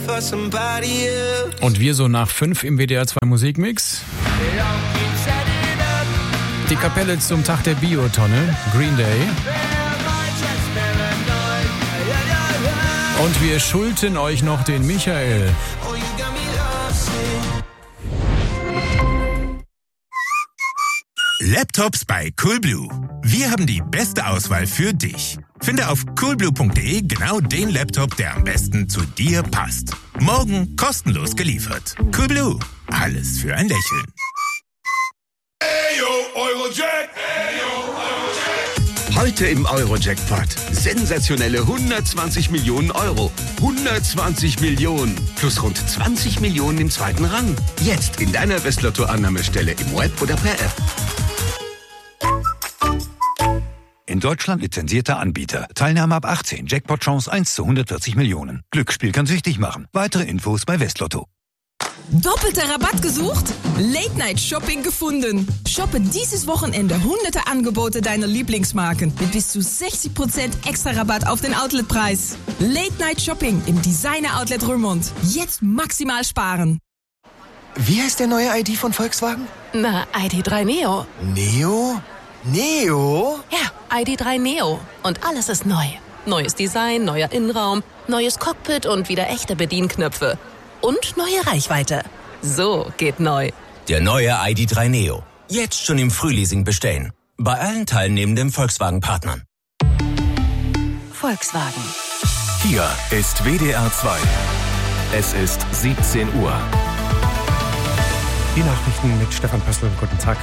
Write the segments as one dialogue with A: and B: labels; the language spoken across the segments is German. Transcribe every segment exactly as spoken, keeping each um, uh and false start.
A: Und wir so nach fünf im W D R zwei Musikmix. Die Kapelle zum Tag der Biotonne, Green Day. Und wir schulden euch noch den Michael.
B: Laptops bei Coolblue. Wir haben die beste Auswahl für dich. Finde auf coolblue punkt de genau den Laptop, der am besten zu dir passt. Morgen kostenlos geliefert. Coolblue. Alles für ein Lächeln.
C: Ayo, Eurojack! Ayo, Eurojack!
D: Heute im Eurojackpot. Sensationelle hundertzwanzig Millionen Euro. hundertzwanzig Millionen. Plus rund zwanzig Millionen im zweiten Rang. Jetzt in deiner Westlotto-Annahmestelle im Web oder per App.
E: In Deutschland lizenzierter Anbieter. Teilnahme ab achtzehn. Jackpot-Chance eins zu hundertvierzig Millionen. Glücksspiel kann süchtig machen. Weitere Infos bei Westlotto.
F: Doppelter Rabatt gesucht? Late-Night-Shopping gefunden. Shoppe dieses Wochenende hunderte Angebote deiner Lieblingsmarken mit bis zu sechzig Prozent extra Rabatt auf den Outletpreis. Late-Night-Shopping im Designer-Outlet Römond. Jetzt maximal sparen.
G: Wie heißt der neue I D von Volkswagen?
H: Na, I D drei Neo.
G: Neo? Neo?
H: Ja, I D drei Neo. Und alles ist neu. Neues Design, neuer Innenraum, neues Cockpit und wieder echte Bedienknöpfe. Und neue Reichweite. So geht neu.
I: Der neue I D drei Neo. Jetzt schon im Frühleasing bestellen. Bei allen teilnehmenden Volkswagen-Partnern.
H: Volkswagen.
J: Hier ist W D R zwei. Es ist siebzehn Uhr.
K: Die Nachrichten mit Stefan Pössl. Guten Tag.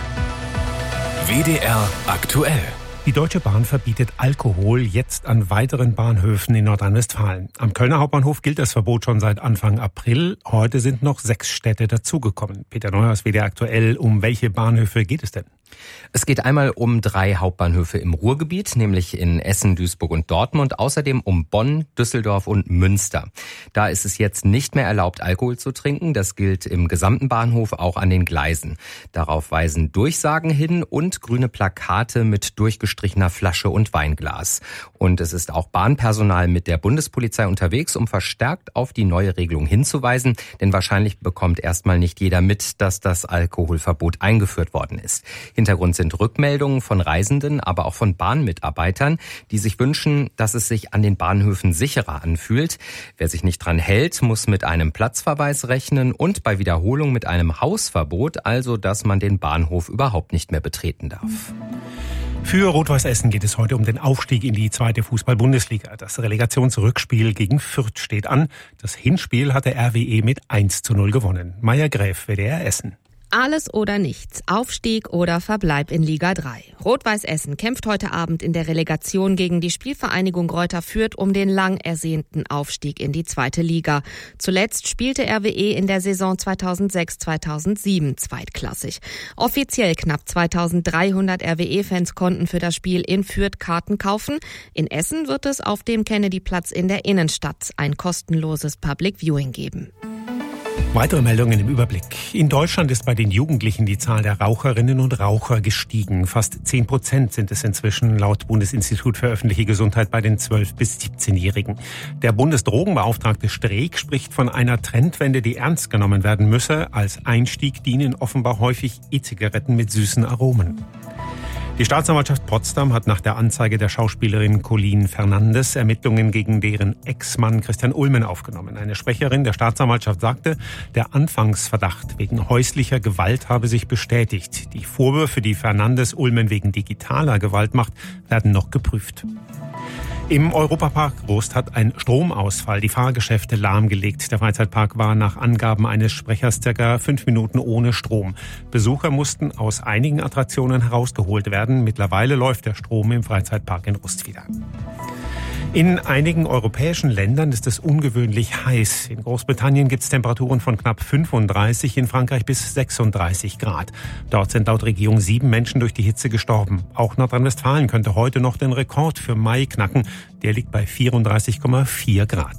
J: W D R aktuell.
K: Die Deutsche Bahn verbietet Alkohol jetzt an weiteren Bahnhöfen in Nordrhein-Westfalen. Am Kölner Hauptbahnhof gilt das Verbot schon seit Anfang April. Heute sind noch sechs Städte dazugekommen. Peter Neuhaus, W D R aktuell. Um welche Bahnhöfe geht es denn?
L: Es geht einmal um drei Hauptbahnhöfe im Ruhrgebiet, nämlich in Essen, Duisburg und Dortmund. Außerdem um Bonn, Düsseldorf und Münster. Da ist es jetzt nicht mehr erlaubt, Alkohol zu trinken. Das gilt im gesamten Bahnhof, auch an den Gleisen. Darauf weisen Durchsagen hin und grüne Plakate mit durchgestrichener Flasche und Weinglas. Und es ist auch Bahnpersonal mit der Bundespolizei unterwegs, um verstärkt auf die neue Regelung hinzuweisen. Denn wahrscheinlich bekommt erstmal nicht jeder mit, dass das Alkoholverbot eingeführt worden ist. Hintergrund sind Rückmeldungen von Reisenden, aber auch von Bahnmitarbeitern, die sich wünschen, dass es sich an den Bahnhöfen sicherer anfühlt. Wer sich nicht dran hält, muss mit einem Platzverweis rechnen und bei Wiederholung mit einem Hausverbot, also dass man den Bahnhof überhaupt nicht mehr betreten darf.
K: Für Rot-Weiß Essen geht es heute um den Aufstieg in die zweite Fußball-Bundesliga. Das Relegationsrückspiel gegen Fürth steht an. Das Hinspiel hat der R W E mit eins zu null gewonnen. Maya Gräf, W D R Essen.
M: Alles oder nichts, Aufstieg oder Verbleib in Liga drei. Rot-Weiß Essen kämpft heute Abend in der Relegation gegen die Spielvereinigung Greuther Fürth um den lang ersehnten Aufstieg in die zweite Liga. Zuletzt spielte R W E in der Saison zweitausendsechs zweitausendsieben zweitklassig. Offiziell knapp zweitausenddreihundert R W E-Fans konnten für das Spiel in Fürth Karten kaufen. In Essen wird es auf dem Kennedy-Platz in der Innenstadt ein kostenloses Public Viewing geben.
K: Weitere Meldungen im Überblick. In Deutschland ist bei den Jugendlichen die Zahl der Raucherinnen und Raucher gestiegen. Fast zehn Prozent sind es inzwischen laut Bundesinstitut für öffentliche Gesundheit bei den zwölf- bis siebzehnjährigen. Der Bundesdrogenbeauftragte Streeck spricht von einer Trendwende, die ernst genommen werden müsse. Als Einstieg dienen offenbar häufig E-Zigaretten mit süßen Aromen. Die Staatsanwaltschaft Potsdam hat nach der Anzeige der Schauspielerin Colleen Fernandes Ermittlungen gegen deren Ex-Mann Christian Ulmen aufgenommen. Eine Sprecherin der Staatsanwaltschaft sagte, der Anfangsverdacht wegen häuslicher Gewalt habe sich bestätigt. Die Vorwürfe, die Fernandes Ulmen wegen digitaler Gewalt macht, werden noch geprüft. Im Europapark Rust hat ein Stromausfall die Fahrgeschäfte lahmgelegt. Der Freizeitpark war nach Angaben eines Sprechers circa fünf Minuten ohne Strom. Besucher mussten aus einigen Attraktionen herausgeholt werden. Mittlerweile läuft der Strom im Freizeitpark in Rust wieder. In einigen europäischen Ländern ist es ungewöhnlich heiß. In Großbritannien gibt es Temperaturen von knapp fünfunddreißig, in Frankreich bis sechsunddreißig Grad. Dort sind laut Regierung sieben Menschen durch die Hitze gestorben. Auch Nordrhein-Westfalen könnte heute noch den Rekord für Mai knacken. Der liegt bei vierunddreißig Komma vier Grad.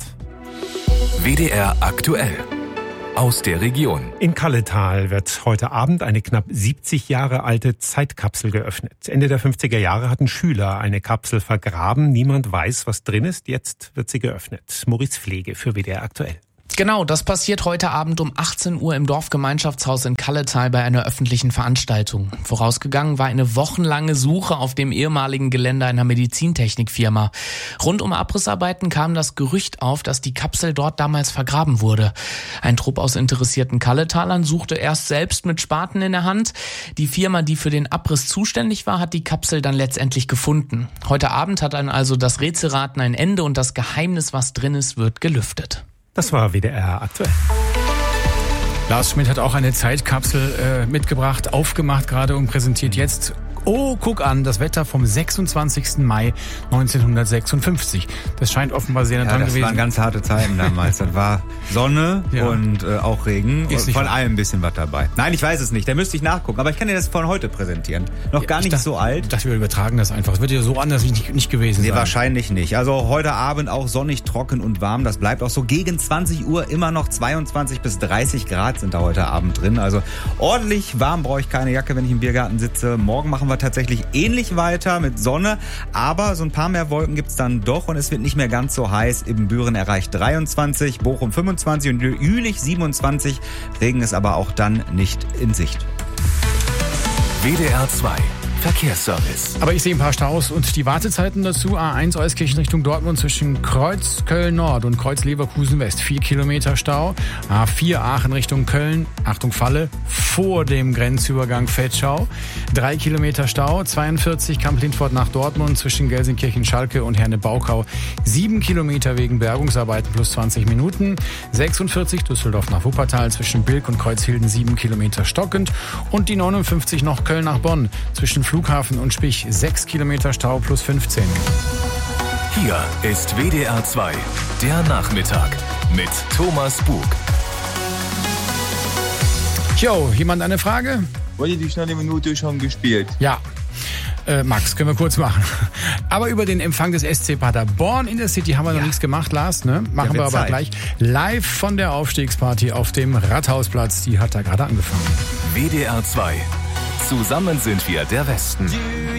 J: W D R aktuell. Aus der Region.
K: In Kalletal wird heute Abend eine knapp siebzig Jahre alte Zeitkapsel geöffnet. Ende der fünfziger Jahre hatten Schüler eine Kapsel vergraben. Niemand weiß, was drin ist. Jetzt wird sie geöffnet. Moritz Pflege für W D R aktuell.
N: Genau, das passiert heute Abend um achtzehn Uhr im Dorfgemeinschaftshaus in Kalletal bei einer öffentlichen Veranstaltung. Vorausgegangen war eine wochenlange Suche auf dem ehemaligen Gelände einer Medizintechnikfirma. Rund um Abrissarbeiten kam das Gerücht auf, dass die Kapsel dort damals vergraben wurde. Ein Trupp aus interessierten Kalletalern suchte erst selbst mit Spaten in der Hand. Die Firma, die für den Abriss zuständig war, hat die Kapsel dann letztendlich gefunden. Heute Abend hat dann also das Rätselraten ein Ende und das Geheimnis, was drin ist, wird gelüftet.
K: Das war W D R aktuell.
A: Lars Schmidt hat auch eine Zeitkapsel äh, mitgebracht, aufgemacht gerade und präsentiert jetzt. Oh, guck an, das Wetter vom sechsundzwanzigsten Mai neunzehnhundertsechsundfünfzig. Das scheint offenbar sehr nah dran
O: ja, das
A: gewesen.
O: Das waren ganz harte Zeiten damals. Das war Sonne ja. und äh, auch Regen. Ist von allem ein bisschen was dabei. Nein, ich weiß es nicht. Da müsste ich nachgucken. Aber ich kann dir das von heute präsentieren. Noch ja, gar nicht
A: dachte,
O: so alt.
A: Ich dachte, wir übertragen das einfach. Es wird ja so anders nicht, nicht gewesen
O: nee,
A: sein.
O: Wahrscheinlich nicht. Also heute Abend auch sonnig, trocken und warm. Das bleibt auch so. Gegen zwanzig Uhr immer noch zweiundzwanzig bis dreißig Grad sind da heute Abend drin. Also ordentlich warm, brauche ich keine Jacke, wenn ich im Biergarten sitze. Morgen machen wir tatsächlich ähnlich weiter mit Sonne, aber so ein paar mehr Wolken gibt's dann doch und es wird nicht mehr ganz so heiß. Ibbenbüren erreicht dreiundzwanzig, Bochum fünfundzwanzig und Jülich siebenundzwanzig. Regen ist aber auch dann nicht in Sicht.
J: W D R zwei Verkehrsservice.
A: Aber ich sehe ein paar Staus und die Wartezeiten dazu. A eins Euskirchen Richtung Dortmund zwischen Kreuz Köln Nord und Kreuz Leverkusen West. Vier Kilometer Stau. A vier Aachen Richtung Köln. Achtung Falle. Vor dem Grenzübergang Vetschau. Drei Kilometer Stau. zweiundvierzig Kamp-Lindfort nach Dortmund zwischen Gelsenkirchen Schalke und Herne-Baukau. Sieben Kilometer wegen Bergungsarbeiten plus zwanzig Minuten. sechsundvierzig Düsseldorf nach Wuppertal zwischen Bilk und Kreuzhilden. Sieben Kilometer stockend. Und die neunundfünfzig noch Köln nach Bonn zwischen Flughafen und Spich, sechs Kilometer Stau plus fünfzehn.
J: Hier ist W D R zwei, der Nachmittag mit Thomas Bug.
A: Jo, jemand eine Frage?
P: Wurde die schnelle Minute schon gespielt?
A: Ja. Äh, Max, können wir kurz machen. Aber über den Empfang des S C Paderborn in der City haben wir ja. noch nichts gemacht, Lars. Ne? Machen ja, wir aber Zeit. Gleich live von der Aufstiegsparty auf dem Rathausplatz. Die hat da gerade angefangen.
J: W D R zwei. Zusammen sind wir der Westen.